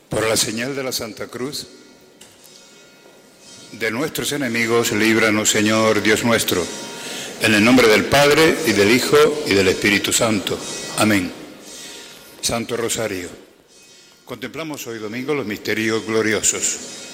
Por la señal de la Santa Cruz, de nuestros enemigos, líbranos, Señor, Dios nuestro, en el nombre del Padre, y del Hijo, y del Espíritu Santo. Amén. Santo Rosario. Contemplamos hoy domingo los misterios gloriosos.